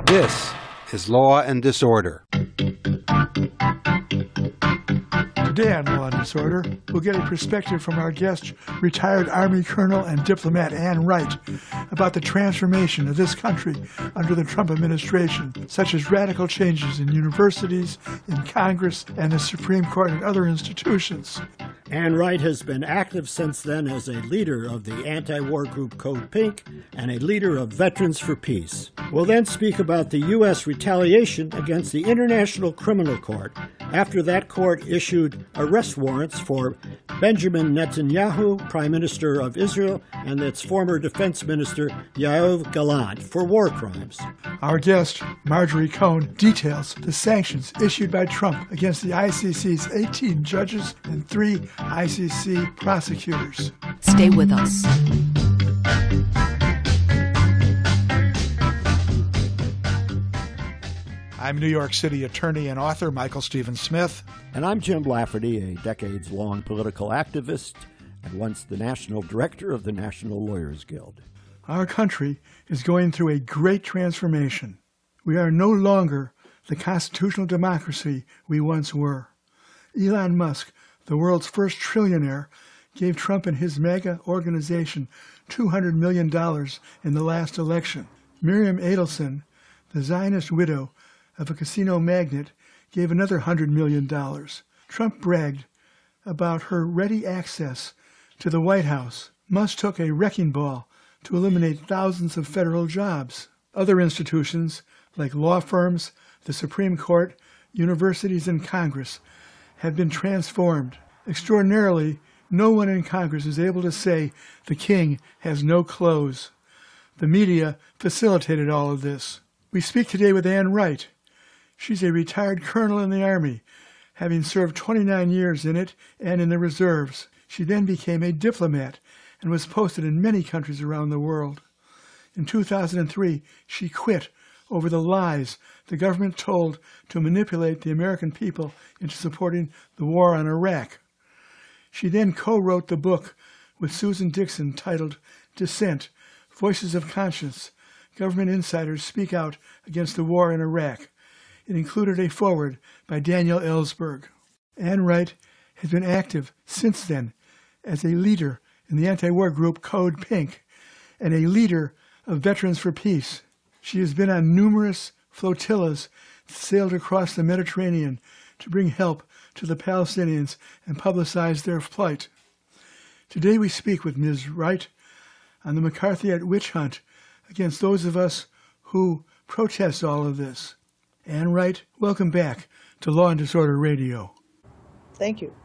This is Law and Disorder. Today on Law and Disorder, we'll get a perspective from our guest, retired Army Colonel and diplomat Ann Wright, about the transformation of this country under the Trump administration, such as radical changes in universities, in Congress, and the Supreme Court and other institutions. Ann Wright has been active since then as a leader of the anti-war group Code Pink and a leader of Veterans for Peace. We'll then speak about the U.S. retaliation against the International Criminal Court after that court issued arrest warrants for Benjamin Netanyahu, Prime Minister of Israel, and its former Defense Minister Yoav Gallant for war crimes. Our guest, Marjorie Cohn, details the sanctions issued by Trump against the ICC's 18 judges and 3 ICC prosecutors. Stay with us. I'm New York City attorney and author Michael Stephen Smith. And I'm Jim Lafferty, a decades-long political activist and once the national director of the National Lawyers Guild. Our country is going through a great transformation. We are no longer the constitutional democracy we once were. Elon Musk, the world's first trillionaire, gave Trump and his MAGA organization $200 million in the last election. Miriam Adelson, the Zionist widow of a casino magnate, gave another $100 million. Trump bragged about her ready access to the White House. Musk took a wrecking ball to eliminate thousands of federal jobs. Other institutions, like law firms, the Supreme Court, universities, and Congress, have been transformed. Extraordinarily, no one in Congress is able to say the king has no clothes. The media facilitated all of this. We speak today with Ann Wright. She's a retired colonel in the Army, having served 29 years in it and in the reserves. She then became a diplomat and was posted in many countries around the world. In 2003, she quit over the lies the government told to manipulate the American people into supporting the war on Iraq. She then co-wrote the book with Susan Dixon titled Dissent, Voices of Conscience. Government insiders speak out against the war in Iraq. It included a foreword by Daniel Ellsberg. Ann Wright has been active since then as a leader in the anti-war group Code Pink and a leader of Veterans for Peace. She has been on numerous flotillas that sailed across the Mediterranean to bring help to the Palestinians and publicize their plight. Today we speak with Ms. Wright on the McCarthyite witch hunt against those of us who protest all of this. Ann Wright, welcome back to Law and Disorder Radio. Thank you.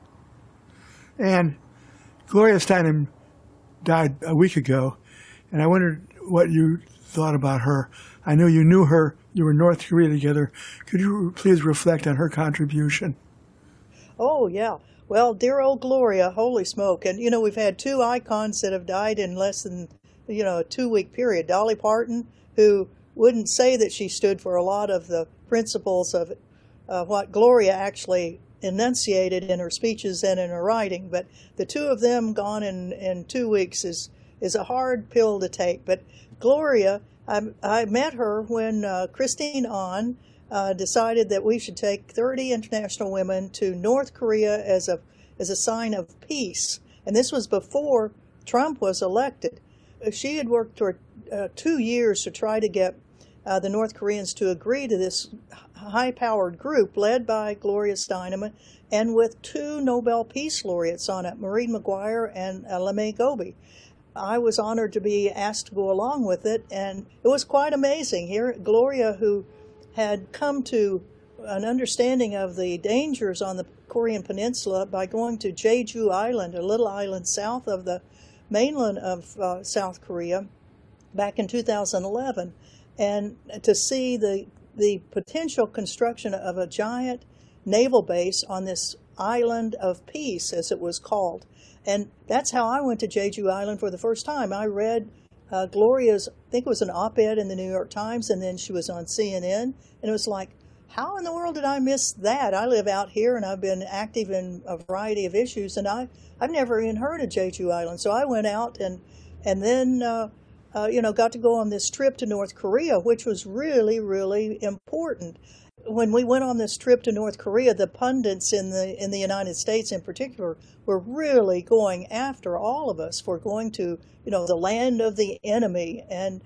And Gloria Steinem died a week ago, and I wondered what you thought about her. I know you knew her. You were in North Korea together. Could you please reflect on her contribution? Oh, yeah. Well, dear old Gloria, holy smoke. And, we've had 2 icons that have died in less than, a 2-week period. Dolly Parton, who wouldn't say that she stood for a lot of the principles of what Gloria actually enunciated in her speeches and in her writing. But the 2 of them gone in 2 weeks is a hard pill to take. But Gloria, I met her when Christine Ahn decided that we should take 30 international women to North Korea as a sign of peace. And this was before Trump was elected. She had worked for 2 years to try to get the North Koreans to agree to this high-powered group led by Gloria Steinem and with 2 Nobel Peace Laureates on it, Maureen Maguire and LeMay Gobi. I was honored to be asked to go along with it, and it was quite amazing. Here, Gloria, who had come to an understanding of the dangers on the Korean Peninsula by going to Jeju Island, a little island south of the mainland of South Korea, back in 2011, and to see the potential construction of a giant naval base on this island of peace, as it was called. And that's how I went to Jeju Island for the first time. I read Gloria's, I think it was an op-ed in the New York Times, and then she was on CNN, and it was like, how in the world did I miss that? I live out here, and I've been active in a variety of issues, and I've never even heard of Jeju Island. So I went out, and then got to go on this trip to North Korea, which was really, really important. When we went on this trip to North Korea, the pundits in the United States in particular were really going after all of us for going to, the land of the enemy. And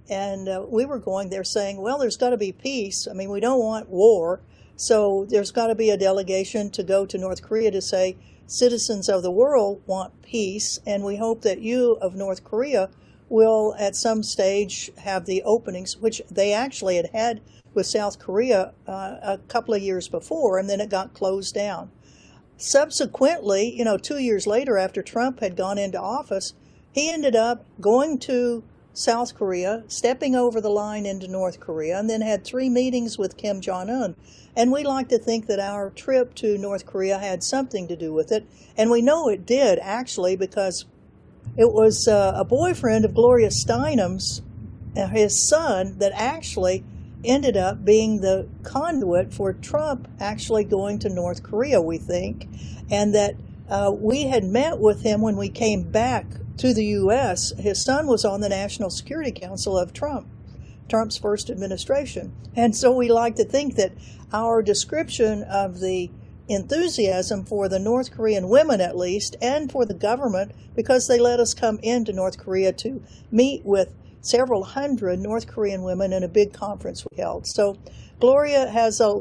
we were going there saying, well, there's got to be peace. I mean, we don't want war. So there's got to be a delegation to go to North Korea to say, citizens of the world want peace, and we hope that you of North Korea will at some stage have the openings, which they actually had with South Korea a couple of years before, and then it got closed down. Subsequently, 2 years later, after Trump had gone into office, he ended up going to South Korea, stepping over the line into North Korea, and then had 3 meetings with Kim Jong-un. And we like to think that our trip to North Korea had something to do with it. And we know it did, actually, because it was a boyfriend of Gloria Steinem's, his son, that actually ended up being the conduit for Trump actually going to North Korea, we think. And that we had met with him when we came back to the U.S. His son was on the National Security Council of Trump's first administration. And so we like to think that our description of the enthusiasm for the North Korean women, at least, and for the government, because they let us come into North Korea to meet with several hundred North Korean women in a big conference we held. So Gloria has a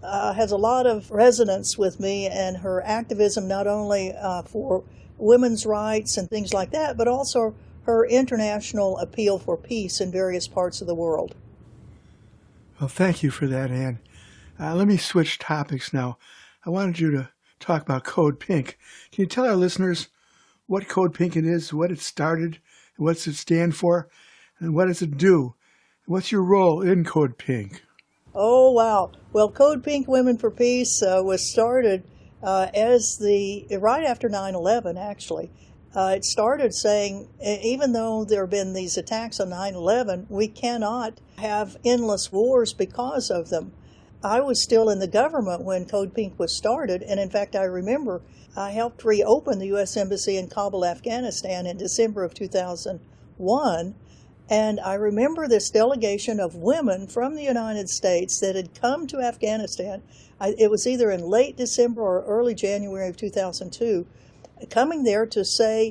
lot of resonance with me, and her activism not only for women's rights and things like that, but also her international appeal for peace in various parts of the world. Well, thank you for that, Ann. Let me switch topics now. I wanted you to talk about Code Pink. Can you tell our listeners what Code Pink it is, what it started, what does it stand for, and what does it do? What's your role in Code Pink? Oh, wow. Well, Code Pink Women for Peace was started right after 9/11, actually. It started saying, even though there have been these attacks on 9/11, we cannot have endless wars because of them. I was still in the government when Code Pink was started, and in fact, I remember I helped reopen the U.S. Embassy in Kabul, Afghanistan in December of 2001, and I remember this delegation of women from the United States that had come to Afghanistan. It was either in late December or early January of 2002, coming there to say,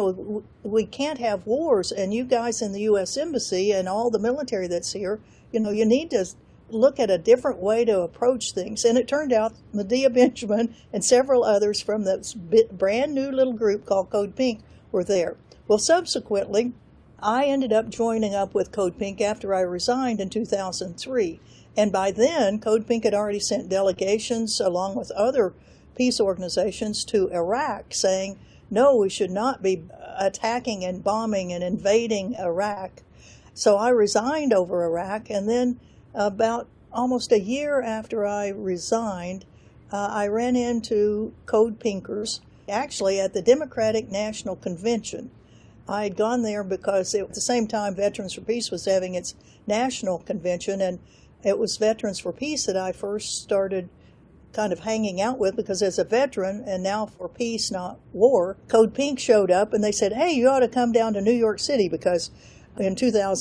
we can't have wars, and you guys in the U.S. Embassy and all the military that's here, you need to look at a different way to approach things. And it turned out Medea Benjamin and several others from this brand new little group called Code Pink were there. Well, subsequently, I ended up joining up with Code Pink after I resigned in 2003. And by then, Code Pink had already sent delegations along with other peace organizations to Iraq saying, no, we should not be attacking and bombing and invading Iraq. So I resigned over Iraq, and then about almost a year after I resigned, I ran into Code Pinkers, actually at the Democratic National Convention. I had gone there because at the same time Veterans for Peace was having its national convention, and it was Veterans for Peace that I first started kind of hanging out with, because as a veteran, and now for peace, not war, Code Pink showed up and they said, hey, you ought to come down to New York City, because in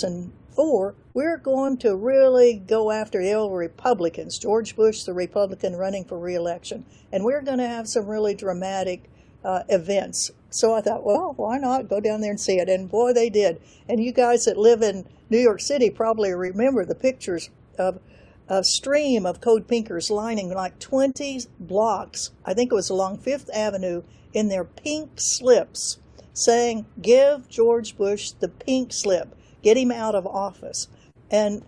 2004, we're going to really go after the old Republicans, George Bush, the Republican running for re-election, and we're going to have some really dramatic events. So I thought, well, why not go down there and see it? And boy, they did. And you guys that live in New York City probably remember the pictures of a stream of Code Pinkers lining like 20 blocks, I think it was along Fifth Avenue, in their pink slips, saying, give George Bush the pink slip, get him out of office. And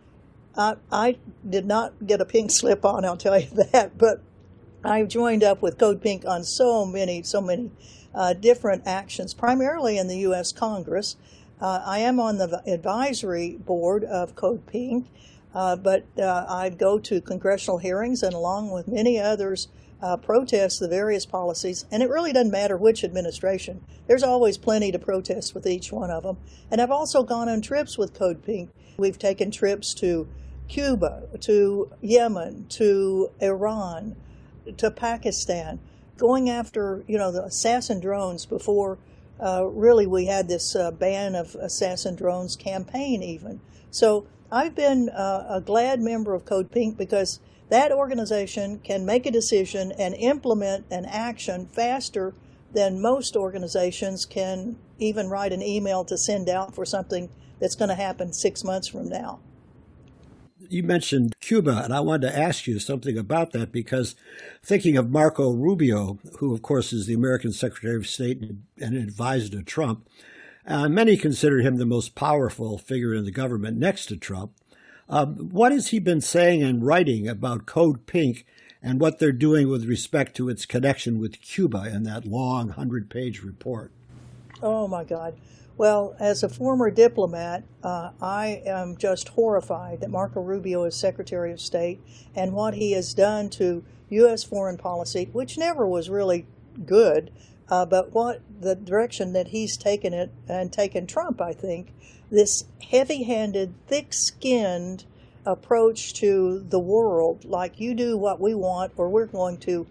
I did not get a pink slip on, I'll tell you that, but I joined up with Code Pink on so many different actions, primarily in the U.S. Congress. I am on the advisory board of Code Pink, but I go to congressional hearings and, along with many others, protest the various policies. And it really doesn't matter which administration. There's always plenty to protest with each one of them. And I've also gone on trips with Code Pink. We've taken trips to Cuba, to Yemen, to Iran, to Pakistan, going after, the assassin drones before really we had this ban of assassin drones campaign even. So I've been a glad member of Code Pink because that organization can make a decision and implement an action faster than most organizations can even write an email to send out for something that's going to happen 6 months from now. You mentioned Cuba, and I wanted to ask you something about that because thinking of Marco Rubio, who, of course, is the American Secretary of State and advisor to Trump, many consider him the most powerful figure in the government next to Trump. What has he been saying and writing about Code Pink and what they're doing with respect to its connection with Cuba in that long 100-page report? Oh, my God. Well, as a former diplomat, I am just horrified that Marco Rubio is Secretary of State and what he has done to U.S. foreign policy, which never was really good, but what the direction that he's taken it and taken Trump, I think, this heavy-handed, thick-skinned approach to the world, like you do what we want or we're going to,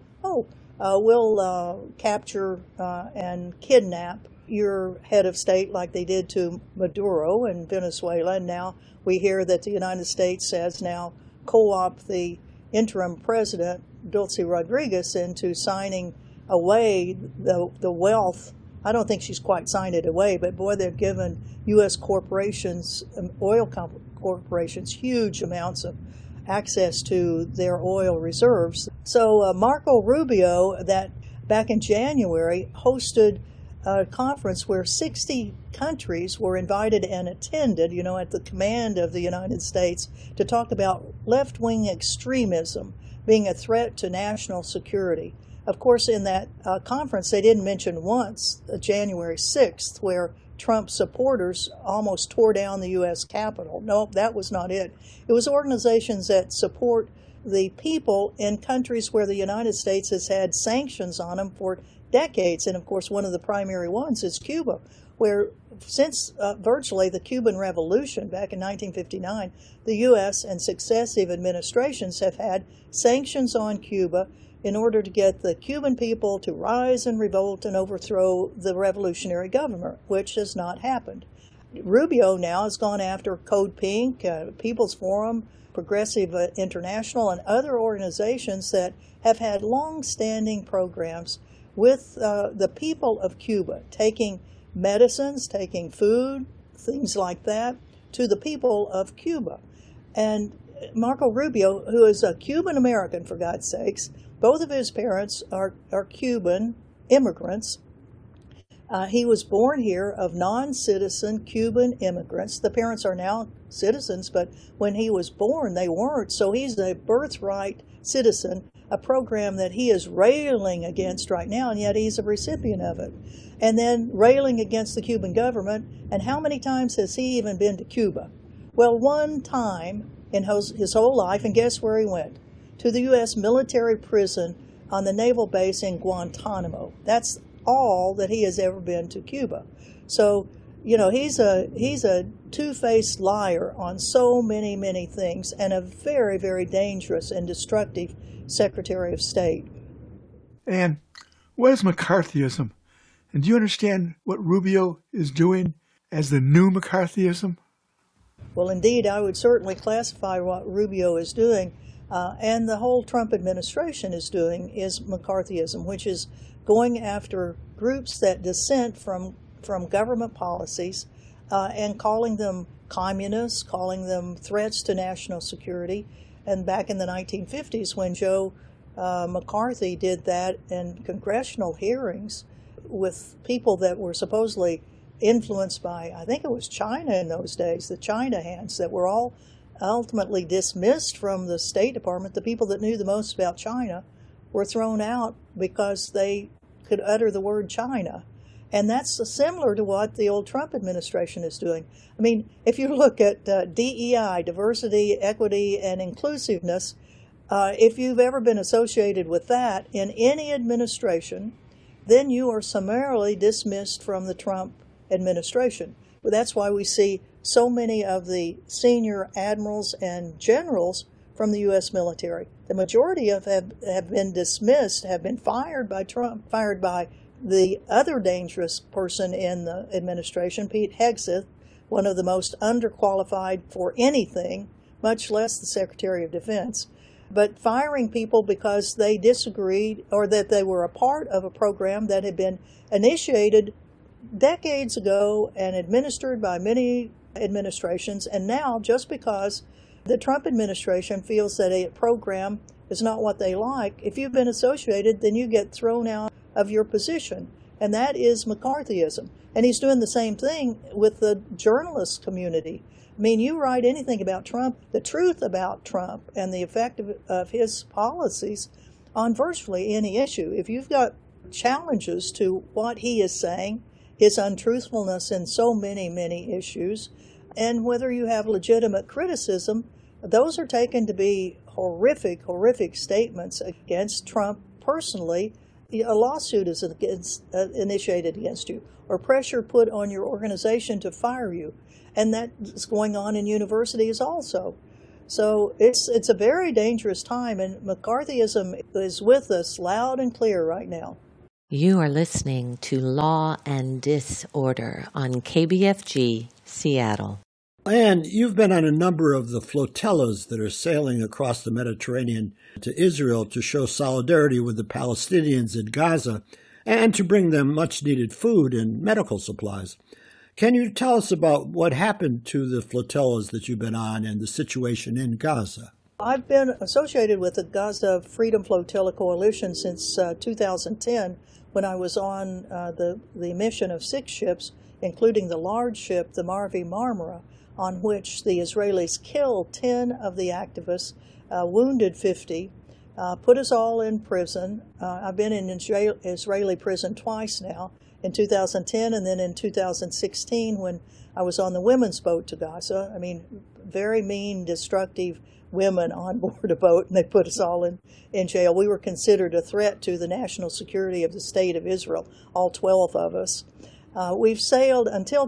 we'll capture and kidnap your head of state like they did to Maduro in Venezuela. And now we hear that the United States has now co-opted the interim president, Dulce Rodriguez, into signing away the wealth. I don't think she's quite signed it away, but boy, they've given U.S. corporations, oil corporations, huge amounts of access to their oil reserves. So Marco Rubio, that back in January, hosted a conference where 60 countries were invited and attended, at the command of the United States, to talk about left-wing extremism being a threat to national security. Of course, in that conference, they didn't mention once January 6th, where Trump supporters almost tore down the U.S. Capitol. No, that was not it. It was organizations that support the people in countries where the United States has had sanctions on them for decades. And of course, one of the primary ones is Cuba, where since virtually the Cuban Revolution back in 1959, the U.S. and successive administrations have had sanctions on Cuba in order to get the Cuban people to rise and revolt and overthrow the revolutionary government, which has not happened. Rubio now has gone after Code Pink, People's Forum, Progressive International, and other organizations that have had long-standing programs with the people of Cuba, taking medicines, taking food, things like that, to the people of Cuba. And Marco Rubio, who is a Cuban American, for God's sakes, both of his parents are Cuban immigrants. He was born here of non-citizen Cuban immigrants. The parents are now citizens, but when he was born, they weren't. So he's a birthright citizen, a program that he is railing against right now, and yet he's a recipient of it. And then railing against the Cuban government. And how many times has he even been to Cuba? Well, one time in his whole life, and guess where he went? To the U.S. military prison on the naval base in Guantanamo. That's all that he has ever been to Cuba. So, he's a two-faced liar on so many, many things, and a very, very dangerous and destructive Secretary of State. And what is McCarthyism? And do you understand what Rubio is doing as the new McCarthyism? Well, indeed, I would certainly classify what Rubio is doing, and the whole Trump administration is doing, is McCarthyism, which is going after groups that dissent from government policies and calling them communists, calling them threats to national security. And back in the 1950s, when Joe McCarthy did that in congressional hearings with people that were supposedly influenced by, I think it was China in those days, the China hands that were all ultimately dismissed from the State Department. The people that knew the most about China were thrown out because they could utter the word China. And that's similar to what the old Trump administration is doing. I mean, if you look at DEI, diversity, equity, and inclusiveness, if you've ever been associated with that in any administration, then you are summarily dismissed from the Trump administration. But that's why we see so many of the senior admirals and generals from the U.S. military. The majority of have been dismissed, have been fired by Trump, fired by The other dangerous person in the administration, Pete Hegseth, one of the most underqualified for anything, much less the Secretary of Defense, but firing people because they disagreed or that they were a part of a program that had been initiated decades ago and administered by many administrations, and now just because the Trump administration feels that a program is not what they like, if you've been associated, then you get thrown out of your position, and that is McCarthyism. And he's doing the same thing with the journalist community. I mean, you write anything about Trump, the truth about Trump and the effect of his policies on virtually any issue. If you've got challenges to what he is saying, his untruthfulness in so many, many issues, and whether you have legitimate criticism, those are taken to be horrific, horrific statements against Trump personally. A lawsuit is initiated against you, or pressure put on your organization to fire you. And that's going on in universities also. So it's a very dangerous time, and McCarthyism is with us loud and clear right now. You are listening to Law and Disorder on KBFG, Seattle. And you've been on a number of the flotillas that are sailing across the Mediterranean to Israel to show solidarity with the Palestinians in Gaza and to bring them much-needed food and medical supplies. Can you tell us about what happened to the flotillas that you've been on and the situation in Gaza? I've been associated with the Gaza Freedom Flotilla Coalition since 2010, when I was on the mission of 6 ships, including the large ship, the Mavi Marmara, on which the Israelis killed 10 of the activists, wounded 50, put us all in prison. I've been in Israeli prison twice now, in 2010 and then in 2016 when I was on the women's boat to Gaza. I mean, very mean, destructive women on board a boat, and they put us all in jail. We were considered a threat to the national security of the state of Israel, all 12 of us. We've sailed until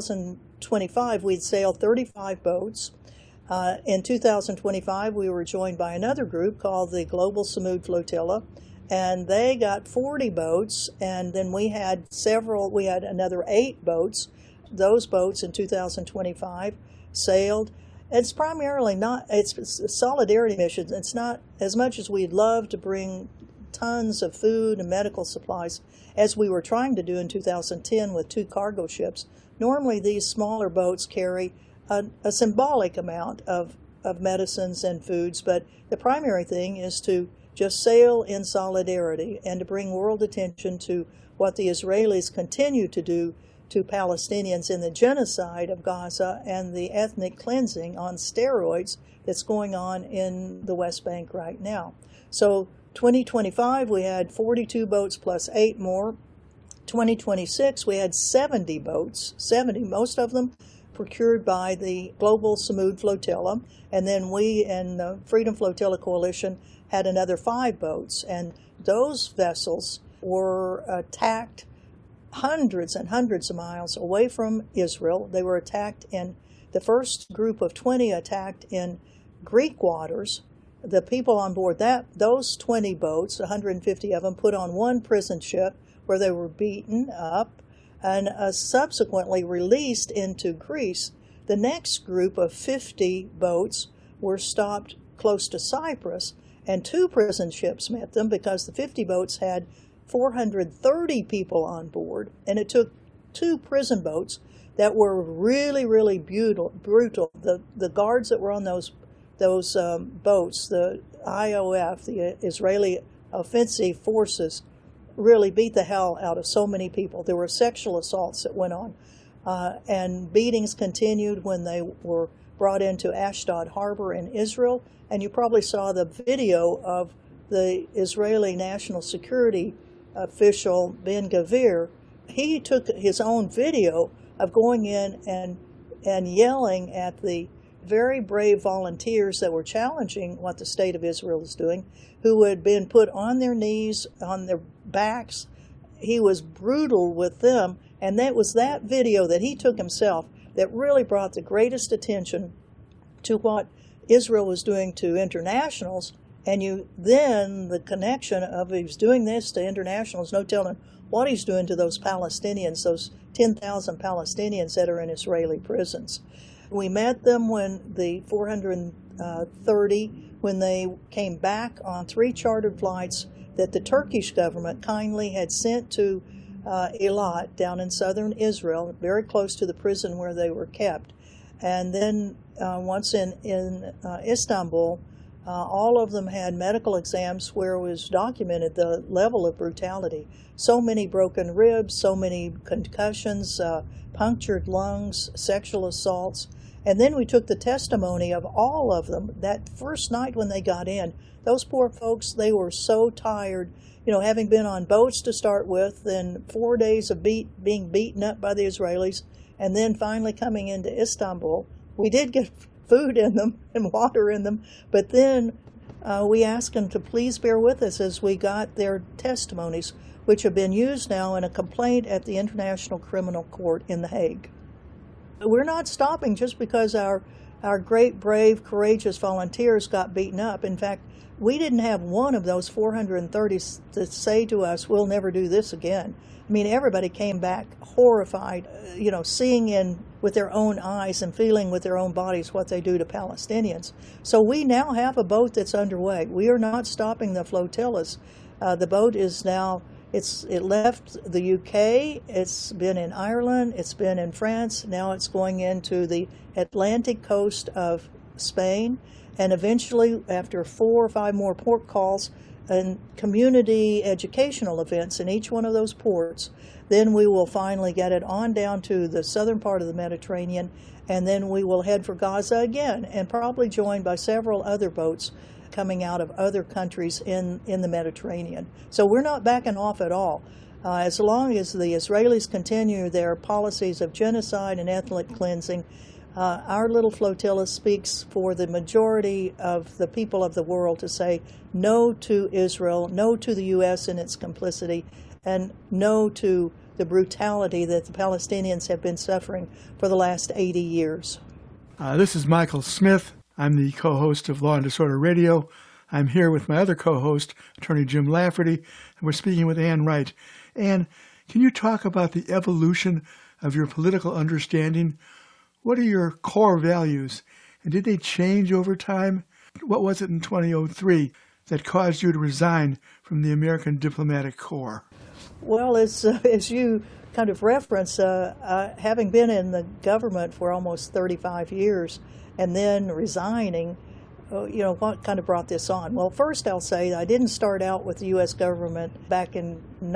2025, we'd sailed 35 boats. In 2025, we were joined by another group called the Global Samud Flotilla, and they got 40 boats, and then we had another 8 boats. Those boats in 2025 sailed. It's primarily it's solidarity missions. It's not as much as we'd love to bring tons of food and medical supplies, as we were trying to do in 2010 with 2 cargo ships. Normally, these smaller boats carry a symbolic amount of medicines and foods, but the primary thing is to just sail in solidarity and to bring world attention to what the Israelis continue to do to Palestinians in the genocide of Gaza and the ethnic cleansing on steroids that's going on in the West Bank right now. So 2025, we had 42 boats plus 8 more. 2026, we had 70 boats, most of them procured by the Global Samud Flotilla. And then we and the Freedom Flotilla Coalition had another 5 boats. And those vessels were attacked hundreds and hundreds of miles away from Israel. They were attacked the first group of 20 attacked in Greek waters. The people on board those 20 boats, 150 of them, put on one prison ship where they were beaten up and subsequently released into Greece. The next group of 50 boats were stopped close to Cyprus, and 2 prison ships met them because the 50 boats had 430 people on board, and it took 2 prison boats that were really, really brutal. The guards that were on those boats, the IOF, the Israeli Offensive Forces, really beat the hell out of so many people. There were sexual assaults that went on, and beatings continued when they were brought into Ashdod Harbor in Israel. And you probably saw the video of the Israeli National Security official, Ben Gvir. He took his own video of going in and yelling at the very brave volunteers that were challenging what the state of Israel is doing, who had been put on their knees, on their backs. He was brutal with them, and that was that video that he took himself that really brought the greatest attention to what Israel was doing to internationals And then the connection of he's doing this to internationals, no telling what he's doing to those Palestinians, those 10,000 Palestinians that are in Israeli prisons. We met them when the 430, when they came back on 3 chartered flights that the Turkish government kindly had sent to Eilat down in southern Israel, very close to the prison where they were kept. And then once in Istanbul, all of them had medical exams where it was documented the level of brutality. So many broken ribs, so many concussions, punctured lungs, sexual assaults. And then we took the testimony of all of them. That first night when they got in, those poor folks, they were so tired, having been on boats to start with, then 4 days of being beaten up by the Israelis, and then finally coming into Istanbul. We did get food in them and water in them, but then we asked them to please bear with us as we got their testimonies, which have been used now in a complaint at the International Criminal Court in The Hague. We're not stopping just because our great, brave, courageous volunteers got beaten up. In fact, we didn't have one of those 430 to say to us, we'll never do this again. I mean, everybody came back horrified, seeing with their own eyes and feeling with their own bodies what they do to Palestinians. So we now have a boat that's underway. We are not stopping the flotillas. The boat is now, it left the UK, it's been in Ireland, it's been in France, now it's going into the Atlantic coast of Spain, and eventually, after 4 or 5 more port calls and community educational events in each one of those ports, then we will finally get it on down to the southern part of the Mediterranean, and then we will head for Gaza again, and probably joined by several other boats coming out of other countries in the Mediterranean. So we're not backing off at all. As long as the Israelis continue their policies of genocide and ethnic cleansing, our little flotilla speaks for the majority of the people of the world to say no to Israel, no to the U.S. and its complicity, and no to the brutality that the Palestinians have been suffering for the last 80 years. This is Michael Smith. I'm the co-host of Law and Disorder Radio. I'm here with my other co-host, Attorney Jim Lafferty, and we're speaking with Ann Wright. Ann, can you talk about the evolution of your political understanding? What are your core values, and did they change over time? What was it in 2003 that caused you to resign from the American Diplomatic Corps? Well, as you kind of reference, having been in the government for almost 35 years and then resigning, what kind of brought this on? Well, first I'll say I didn't start out with the U.S. government back in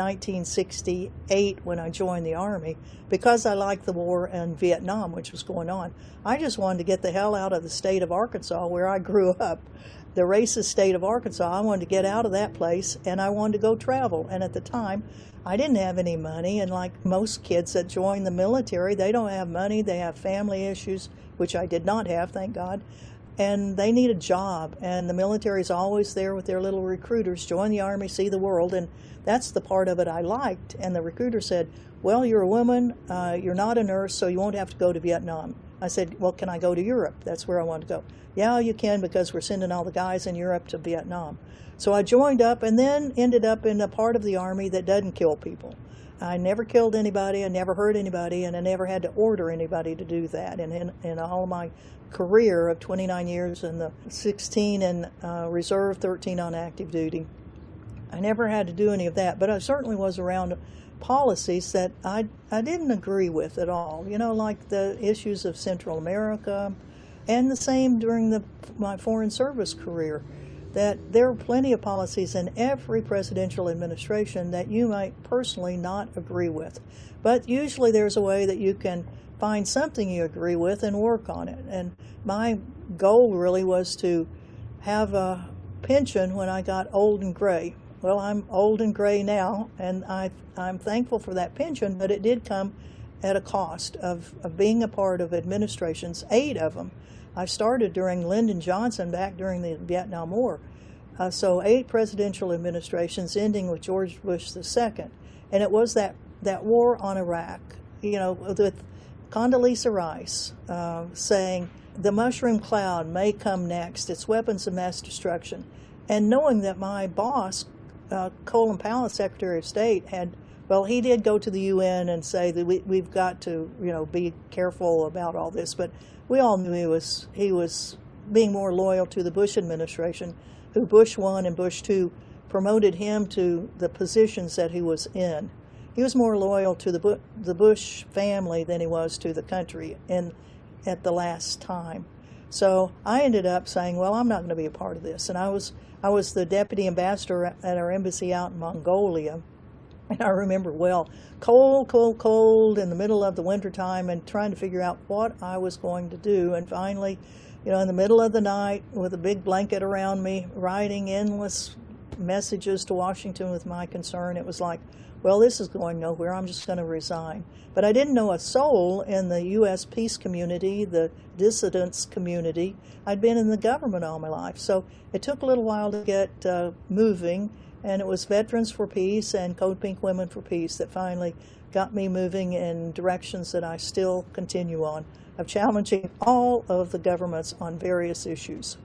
1968 when I joined the Army because I liked the war in Vietnam, which was going on. I just wanted to get the hell out of the state of Arkansas where I grew up, the racist state of Arkansas. I wanted to get out of that place, and I wanted to go travel. And at the time, I didn't have any money, and like most kids that join the military, they don't have money, they have family issues, which I did not have, thank God. And they need a job, and the military is always there with their little recruiters, join the Army, see the world, and that's the part of it I liked. And the recruiter said, well, you're a woman, you're not a nurse, so you won't have to go to Vietnam. I said, well, can I go to Europe? That's where I want to go. Yeah, you can, because we're sending all the guys in Europe to Vietnam. So I joined up and then ended up in a part of the Army that doesn't kill people. I never killed anybody, I never hurt anybody, and I never had to order anybody to do that. And in all my career of 29 years and the 16 in reserve, 13 on active duty, I never had to do any of that. But I certainly was around policies that I didn't agree with at all, like the issues of Central America, and the same during my Foreign Service career, that there are plenty of policies in every presidential administration that you might personally not agree with. But usually there's a way that you can find something you agree with and work on it. And my goal really was to have a pension when I got old and gray. Well, I'm old and gray now, and I'm thankful for that pension, but it did come at a cost of being a part of administrations, 8 of them. I started during Lyndon Johnson back during the Vietnam War. So 8 presidential administrations ending with George Bush II. And it was that war on Iraq, with Condoleezza Rice saying, the mushroom cloud may come next, it's weapons of mass destruction. And knowing that my boss, Colin Powell, Secretary of State, he did go to the UN and say that we've got to, be careful about all this. But we all knew he was being more loyal to the Bush administration, who Bush 1 and Bush 2 promoted him to the positions that he was in. He was more loyal to the Bush family than he was to the country at the last time. So I ended up saying, well, I'm not going to be a part of this. And I was the deputy ambassador at our embassy out in Mongolia. And I remember, cold in the middle of the wintertime and trying to figure out what I was going to do. And finally, in the middle of the night with a big blanket around me, writing endless messages to Washington with my concern, it was like, well, this is going nowhere. I'm just going to resign. But I didn't know a soul in the U.S. peace community, the dissidents community. I'd been in the government all my life. So it took a little while to get moving. And it was Veterans for Peace and Code Pink Women for Peace that finally got me moving in directions that I still continue on, of challenging all of the governments on various issues.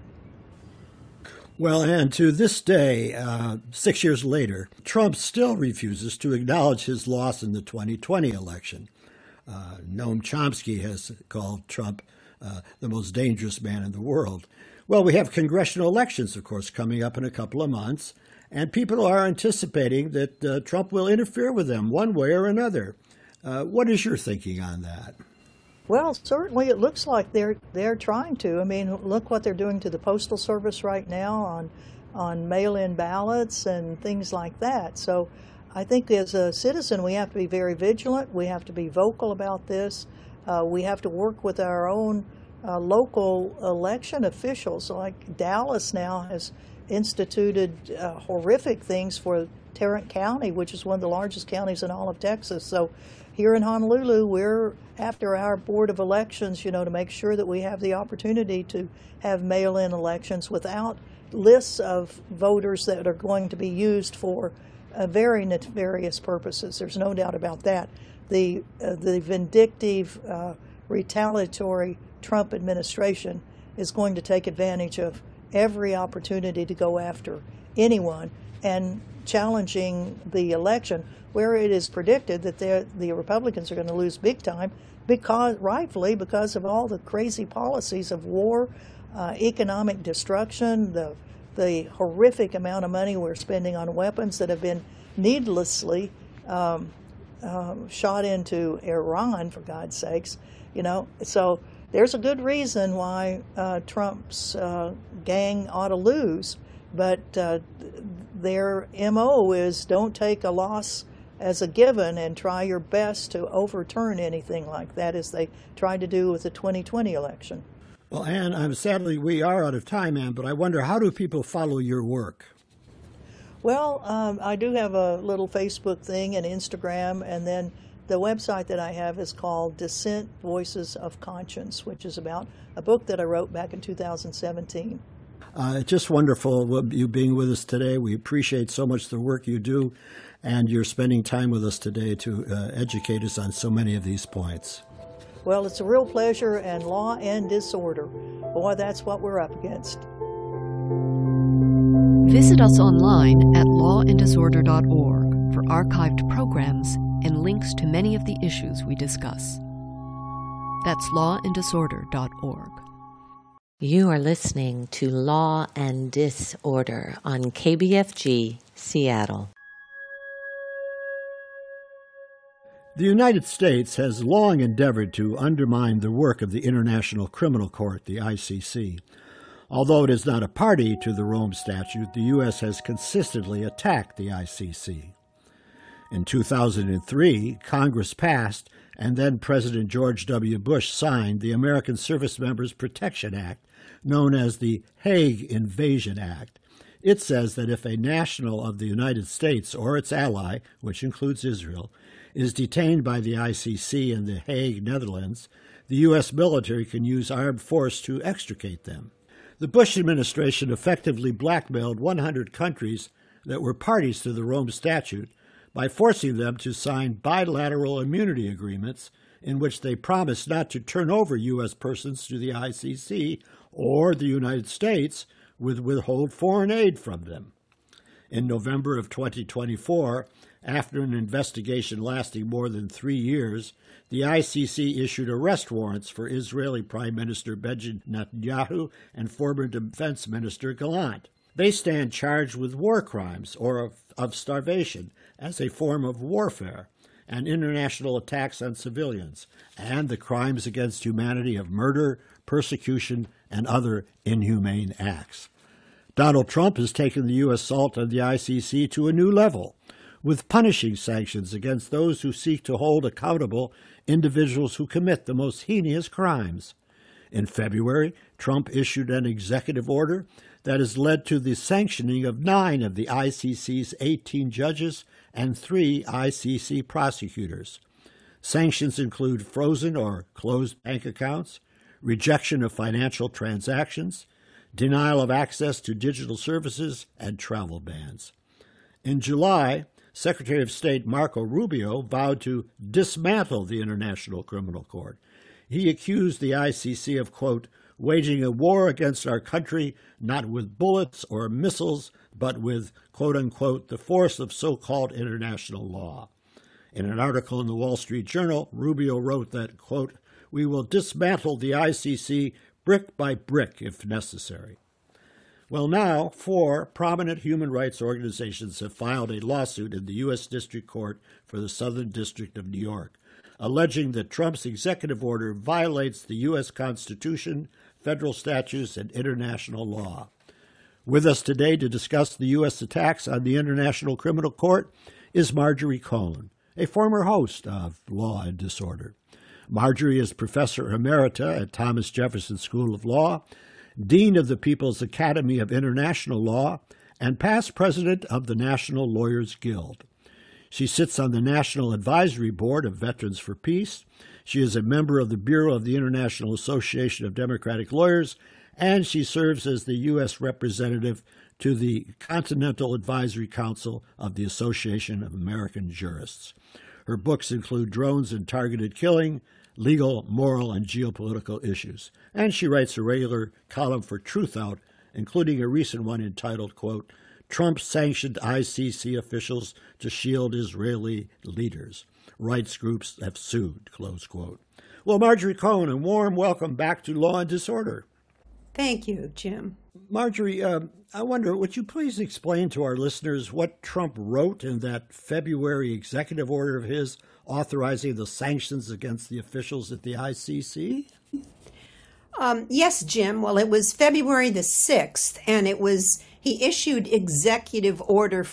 Well, and to this day, 6 years later, Trump still refuses to acknowledge his loss in the 2020 election. Noam Chomsky has called Trump the most dangerous man in the world. Well, we have congressional elections, of course, coming up in a couple of months, and people are anticipating that Trump will interfere with them one way or another. What is your thinking on that? Well, certainly it looks like they're trying to. I mean, look what they're doing to the Postal Service right now on mail-in ballots and things like that. So I think as a citizen, we have to be very vigilant. We have to be vocal about this. We have to work with our own local election officials. Like Dallas now has instituted horrific things for Tarrant County, which is one of the largest counties in all of Texas. So here in Honolulu, we're after our Board of Elections, to make sure that we have the opportunity to have mail-in elections without lists of voters that are going to be used for very nefarious purposes. There's no doubt about that. The vindictive, retaliatory Trump administration is going to take advantage of every opportunity to go after anyone, and challenging the election, where it is predicted that the Republicans are going to lose big time, rightfully because of all the crazy policies of war, economic destruction, the horrific amount of money we're spending on weapons that have been needlessly shot into Iran, for God's sakes. So there's a good reason why Trump's gang ought to lose, but their MO is don't take a loss as a given and try your best to overturn anything like that, as they tried to do with the 2020 election. Well, Ann, sadly we are out of time, Ann, but I wonder, how do people follow your work? Well, I do have a little Facebook thing and Instagram, and then the website that I have is called Dissent Voices of Conscience, which is about a book that I wrote back in 2017. Just wonderful you being with us today. We appreciate so much the work you do, and you're spending time with us today to educate us on so many of these points. Well, it's a real pleasure, and law and disorder, boy, that's what we're up against. Visit us online at lawanddisorder.org for archived programs and links to many of the issues we discuss. That's lawanddisorder.org. You are listening to Law and Disorder on KBFG, Seattle. The United States has long endeavored to undermine the work of the International Criminal Court, the ICC. Although it is not a party to the Rome Statute, the U.S. has consistently attacked the ICC. In 2003, Congress passed, and then President George W. Bush signed the American Service Members Protection Act, known as the Hague Invasion Act. It says that if a national of the United States or its ally, which includes Israel, is detained by the ICC in The Hague, Netherlands, the U.S. military can use armed force to extricate them. The Bush administration effectively blackmailed 100 countries that were parties to the Rome Statute by forcing them to sign bilateral immunity agreements in which they promised not to turn over U.S. persons to the ICC or the United States would withhold foreign aid from them. In November of 2024, after an investigation lasting more than 3 years, the ICC issued arrest warrants for Israeli Prime Minister Benjamin Netanyahu and former Defense Minister Gallant. They stand charged with war crimes or of starvation as a form of warfare and international attacks on civilians, and the crimes against humanity of murder, persecution, and other inhumane acts. Donald Trump has taken the U.S. assault on the ICC to a new level, with punishing sanctions against those who seek to hold accountable individuals who commit the most heinous crimes. In February, Trump issued an executive order that has led to the sanctioning of 9 of the ICC's 18 judges and 3 ICC prosecutors. Sanctions include frozen or closed bank accounts, rejection of financial transactions, denial of access to digital services, and travel bans. In July, Secretary of State Marco Rubio vowed to dismantle the International Criminal Court. He accused the ICC of, quote, waging a war against our country not with bullets or missiles, but with, quote unquote, the force of so-called international law. In an article in the Wall Street Journal, Rubio wrote that, quote, we will dismantle the ICC brick by brick if necessary. Well, now 4 prominent human rights organizations have filed a lawsuit in the U.S. District Court for the Southern District of New York, alleging that Trump's executive order violates the U.S. Constitution, federal statutes, and international law. With us today to discuss the U.S. attacks on the International Criminal Court is Marjorie Cohen, a former host of Law and Disorder. Marjorie is Professor Emerita at Thomas Jefferson School of Law, Dean of the People's Academy of International Law, and past president of the National Lawyers Guild. She sits on the National Advisory Board of Veterans for Peace. She is a member of the Bureau of the International Association of Democratic Lawyers, and she serves as the U.S. representative to the Continental Advisory Council of the Association of American Jurists. Her books include Drones and Targeted Killing, Legal, Moral, and Geopolitical Issues. And she writes a regular column for Truthout, including a recent one entitled, quote, Trump sanctioned ICC officials to shield Israeli leaders. Rights groups have sued, close quote. Well, Marjorie Cohen, a warm welcome back to Law and Disorder. Thank you, Jim. Marjorie, I wonder, would you please explain to our listeners what Trump wrote in that February executive order of his authorizing the sanctions against the officials at the ICC? Yes, Jim. Well, it was February the 6th, and he issued Executive Order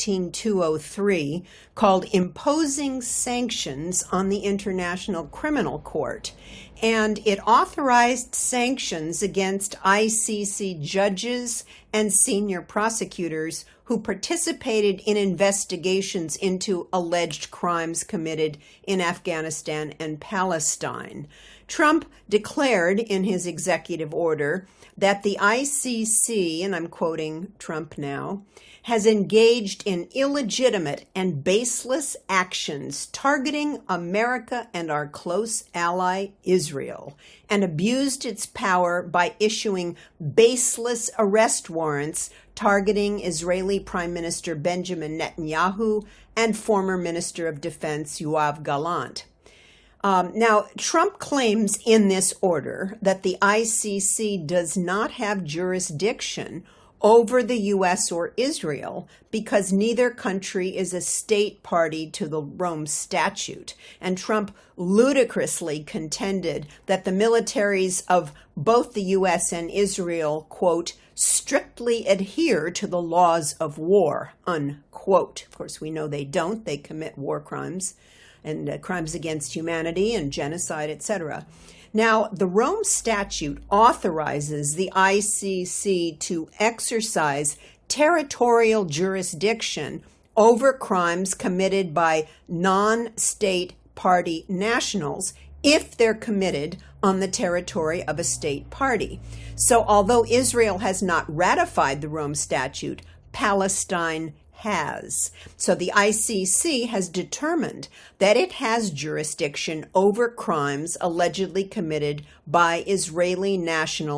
14203 called Imposing Sanctions on the International Criminal Court. And it authorized sanctions against ICC judges and senior prosecutors who participated in investigations into alleged crimes committed in Afghanistan and Palestine. Trump declared in his executive order that the ICC, and I'm quoting Trump now, has engaged in illegitimate and baseless actions targeting America and our close ally Israel, and abused its power by issuing baseless arrest warrants targeting Israeli Prime Minister Benjamin Netanyahu and former Minister of Defense Yoav Gallant. Now, Trump claims in this order that the ICC does not have jurisdiction over the U.S. or Israel because neither country is a state party to the Rome Statute. And Trump ludicrously contended that the militaries of both the U.S. and Israel, quote, strictly adhere to the laws of war, unquote. Of course, we know they don't. They commit war crimes and crimes against humanity and genocide, etc. Now, the Rome Statute authorizes the ICC to exercise territorial jurisdiction over crimes committed by non-state party nationals if they're committed on the territory of a state party. So although Israel has not ratified the Rome Statute, Palestine has. So the ICC has determined that it has jurisdiction over crimes allegedly committed by Israeli nationals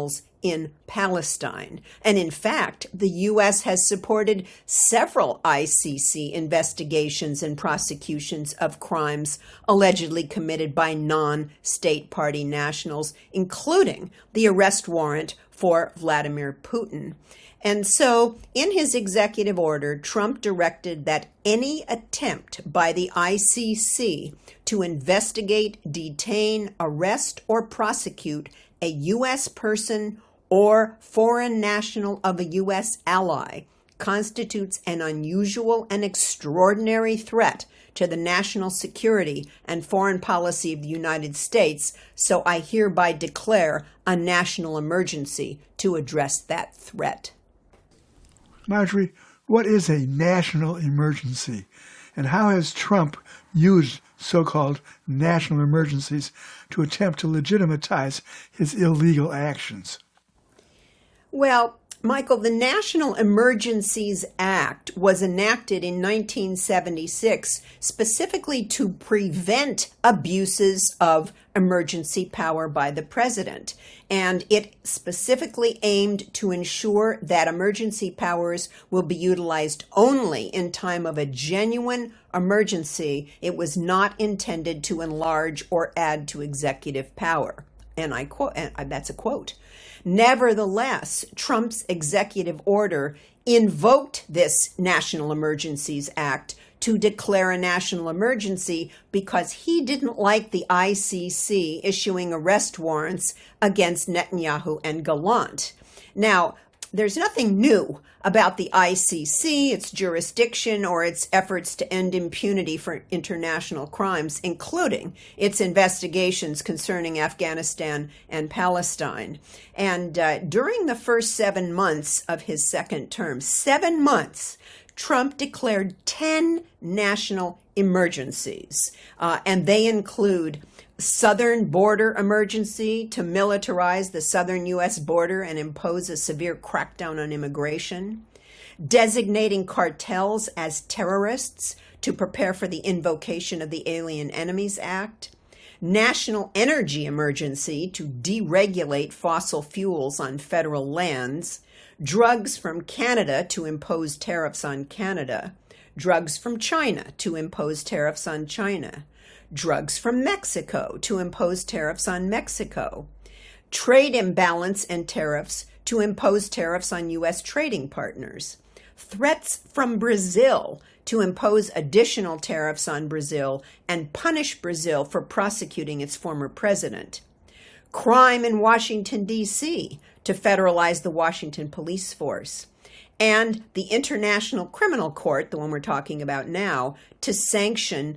in Palestine. And in fact, the U.S. has supported several ICC investigations and prosecutions of crimes allegedly committed by non-state party nationals, including the arrest warrant for Vladimir Putin. And so, in his executive order, Trump directed that any attempt by the ICC to investigate, detain, arrest, or prosecute a U.S. person or foreign national of a U.S. ally constitutes an unusual and extraordinary threat to the national security and foreign policy of the United States, so I hereby declare a national emergency to address that threat. Marjorie, what is a national emergency, and how has Trump used so-called national emergencies to attempt to legitimize his illegal actions? Well, Michael, the National Emergencies Act was enacted in 1976 specifically to prevent abuses of emergency power by the president. And it specifically aimed to ensure that emergency powers will be utilized only in time of a genuine emergency. It was not intended to enlarge or add to executive power. And I quote, and that's a quote. Nevertheless, Trump's executive order invoked this National Emergencies Act to declare a national emergency because he didn't like the ICC issuing arrest warrants against Netanyahu and Gallant. Now, there's nothing new about the ICC, its jurisdiction, or its efforts to end impunity for international crimes, including its investigations concerning Afghanistan and Palestine. And during the first 7 months of his second term, 7 months, Trump declared 10 national emergencies, and they include southern border emergency to militarize the southern U.S. border and impose a severe crackdown on immigration, designating cartels as terrorists to prepare for the invocation of the Alien Enemies Act, national energy emergency to deregulate fossil fuels on federal lands, drugs from Canada to impose tariffs on Canada, drugs from China to impose tariffs on China, drugs from Mexico to impose tariffs on Mexico, trade imbalance and tariffs to impose tariffs on U.S. trading partners, threats from Brazil to impose additional tariffs on Brazil and punish Brazil for prosecuting its former president, crime in Washington, D.C. to federalize the Washington police force, and the International Criminal Court, the one we're talking about now, to sanction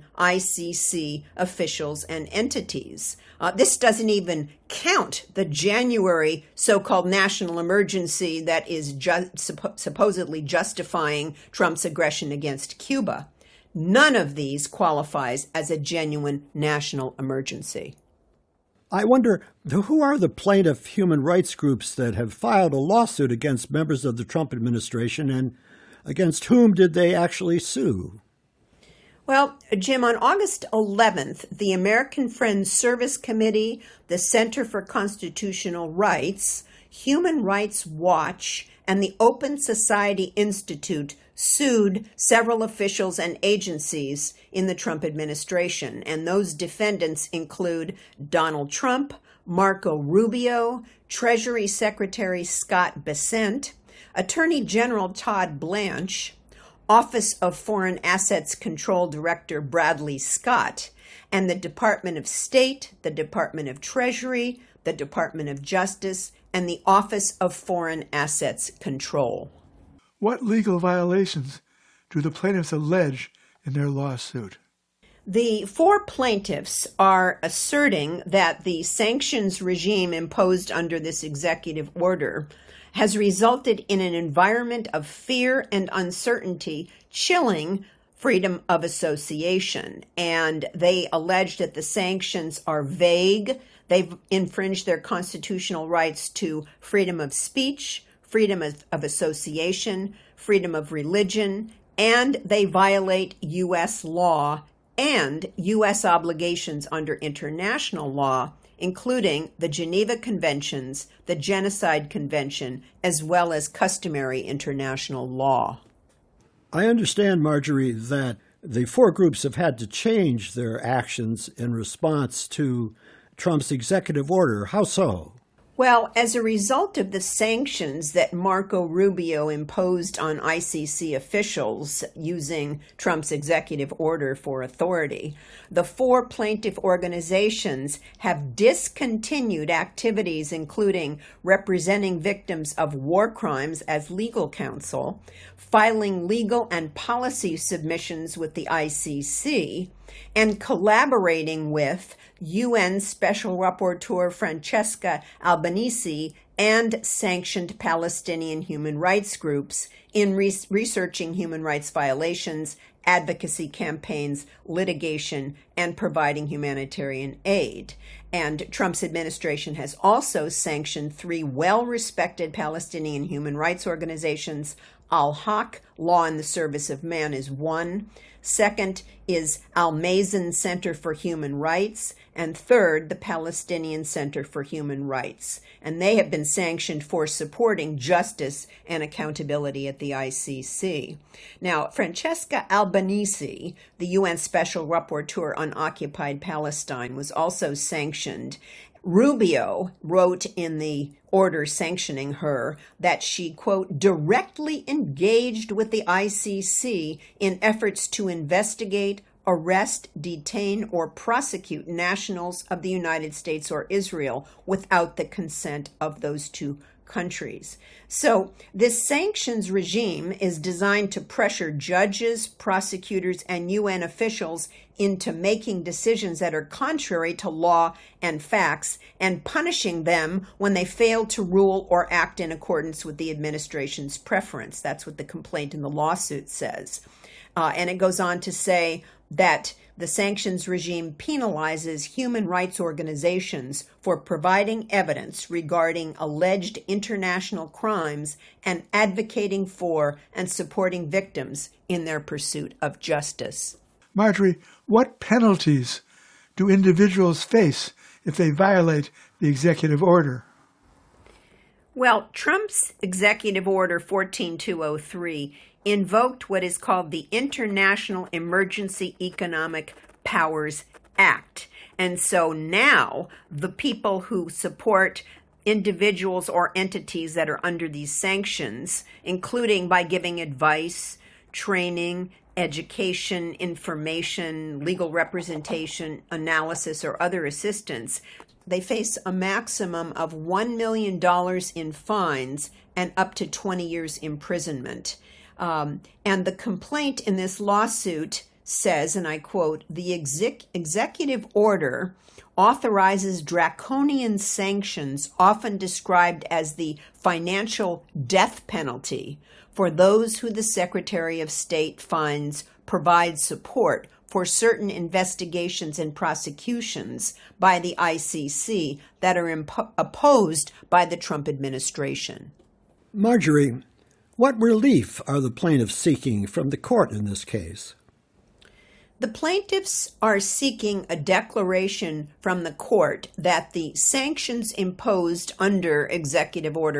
ICC officials and entities. This doesn't even count the January so-called national emergency that is supposedly justifying Trump's aggression against Cuba. None of these qualifies as a genuine national emergency. I wonder, who are the plaintiff human rights groups that have filed a lawsuit against members of the Trump administration, and against whom did they actually sue? Well, Jim, on August 11th, the American Friends Service Committee, the Center for Constitutional Rights, Human Rights Watch, and the Open Society Institute sued several officials and agencies in the Trump administration. And those defendants include Donald Trump, Marco Rubio, Treasury Secretary Scott Bessent, Attorney General Todd Blanche, Office of Foreign Assets Control Director Bradley Scott, and the Department of State, the Department of Treasury, the Department of Justice, and the Office of Foreign Assets Control. What legal violations do the plaintiffs allege in their lawsuit? The four plaintiffs are asserting that the sanctions regime imposed under this executive order has resulted in an environment of fear and uncertainty, chilling freedom of association. And they allege that the sanctions are vague. They've infringed their constitutional rights to freedom of speech, freedom of association, freedom of religion, and they violate U.S. law and U.S. obligations under international law, including the Geneva Conventions, the Genocide Convention, as well as customary international law. I understand, Marjorie, that the four groups have had to change their actions in response to Trump's executive order. How so? Well, as a result of the sanctions that Marco Rubio imposed on ICC officials using Trump's executive order for authority, the four plaintiff organizations have discontinued activities including representing victims of war crimes as legal counsel, filing legal and policy submissions with the ICC, and collaborating with UN Special Rapporteur Francesca Albanese and sanctioned Palestinian human rights groups in researching human rights violations, advocacy campaigns, litigation, and providing humanitarian aid. And Trump's administration has also sanctioned three well-respected Palestinian human rights organizations. Al-Haq, Law in the Service of Man, is one. Second is Al-Mazen Center for Human Rights. And third, the Palestinian Center for Human Rights. And they have been sanctioned for supporting justice and accountability at the ICC. Now, Francesca Albanese, the UN Special Rapporteur on Occupied Palestine, was also sanctioned. Rubio wrote in the order sanctioning her that she, quote, directly engaged with the ICC in efforts to investigate, arrest, detain, or prosecute nationals of the United States or Israel without the consent of those two countries. So this sanctions regime is designed to pressure judges, prosecutors, and UN officials into making decisions that are contrary to law and facts and punishing them when they fail to rule or act in accordance with the administration's preference. That's what the complaint in the lawsuit says. And it goes on to say that the sanctions regime penalizes human rights organizations for providing evidence regarding alleged international crimes and advocating for and supporting victims in their pursuit of justice. Marjorie, what penalties do individuals face if they violate the executive order? Well, Trump's Executive Order 14203 invoked what is called the International Emergency Economic Powers Act. And so now the people who support individuals or entities that are under these sanctions, including by giving advice, training, education, information, legal representation, analysis, or other assistance, they face a maximum of $1 million in fines and up to 20 years imprisonment. And the complaint in this lawsuit says, and I quote, the executive order authorizes draconian sanctions, often described as the financial death penalty, for those who the Secretary of State finds provide support for certain investigations and prosecutions by the ICC that are opposed by the Trump administration. Marjorie, what relief are the plaintiffs seeking from the court in this case? The plaintiffs are seeking a declaration from the court that the sanctions imposed under Executive Order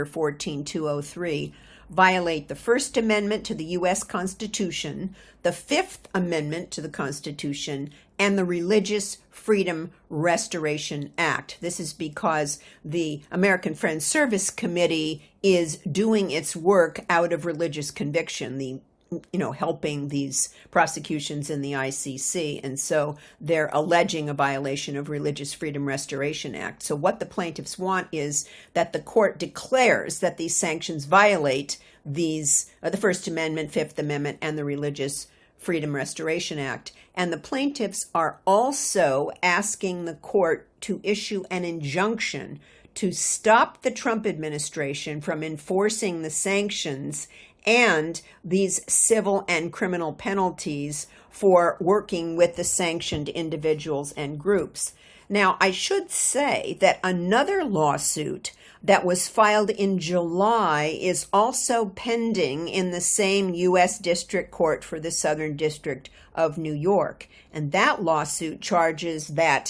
14203 violate the First Amendment to the U.S. Constitution, the Fifth Amendment to the Constitution, and the Religious Freedom Restoration Act. This is because the American Friends Service Committee is doing its work out of religious conviction, helping these prosecutions in the ICC. And so they're alleging a violation of Religious Freedom Restoration Act. So what the plaintiffs want is that the court declares that these sanctions violate the First Amendment, Fifth Amendment, and the Religious Freedom Restoration Act. And the plaintiffs are also asking the court to issue an injunction to stop the Trump administration from enforcing the sanctions and these civil and criminal penalties for working with the sanctioned individuals and groups. Now, I should say that another lawsuit that was filed in July is also pending in the same U.S. District Court for the Southern District of New York. And that lawsuit charges that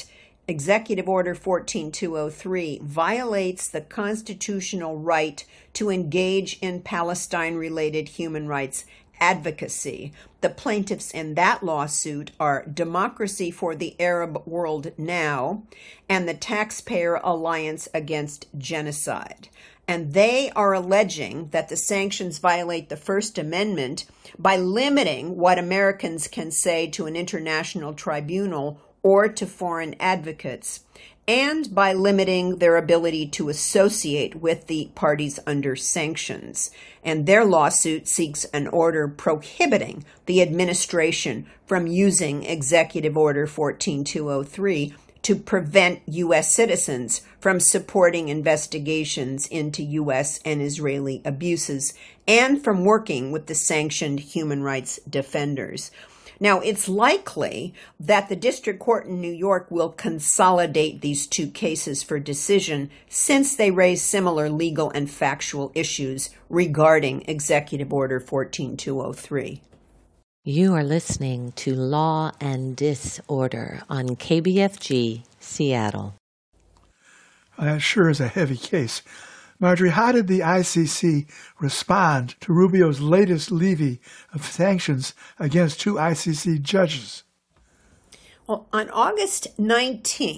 Executive Order 14203 violates the constitutional right to engage in Palestine-related human rights advocacy. The plaintiffs in that lawsuit are Democracy for the Arab World Now and the Taxpayer Alliance Against Genocide. And they are alleging that the sanctions violate the First Amendment by limiting what Americans can say to an international tribunal or to foreign advocates, and by limiting their ability to associate with the parties under sanctions. And their lawsuit seeks an order prohibiting the administration from using Executive Order 14203 to prevent U.S. citizens from supporting investigations into U.S. and Israeli abuses and from working with the sanctioned human rights defenders. Now, it's likely that the district court in New York will consolidate these two cases for decision since they raise similar legal and factual issues regarding Executive Order 14203. You are listening to Law and Disorder on KBFG, Seattle. That sure is a heavy case. Marjorie, how did the ICC respond to Rubio's latest levy of sanctions against two ICC judges? Well, on August 19th,